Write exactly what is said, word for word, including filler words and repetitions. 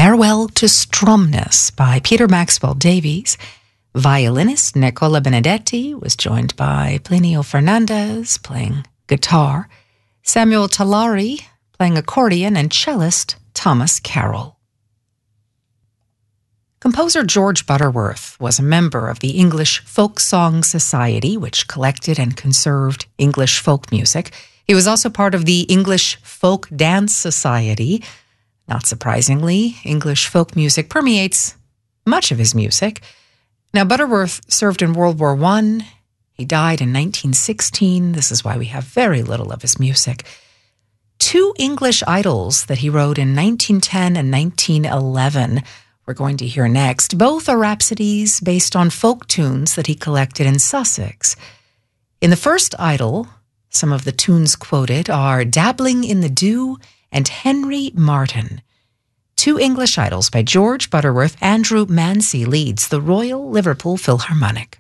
Farewell to Stromness by Peter Maxwell Davies. Violinist Nicola Benedetti was joined by Plinio Fernandez playing guitar, Samuel Talari playing accordion, and cellist Thomas Carroll. Composer George Butterworth was a member of the English Folk Song Society, which collected and conserved English folk music. He was also part of the English Folk Dance Society. Not surprisingly, English folk music permeates much of his music. Now, Butterworth served in World War One. He died in nineteen sixteen. This is why we have very little of his music. Two English idols that he wrote in nineteen ten and nineteen eleven we're going to hear next. Both are rhapsodies based on folk tunes that he collected in Sussex. In the first idyll, some of the tunes quoted are Dabbling in the Dew and Henry Martin. Two English idylls by George Butterworth. Andrew Mancy leads the Royal Liverpool Philharmonic.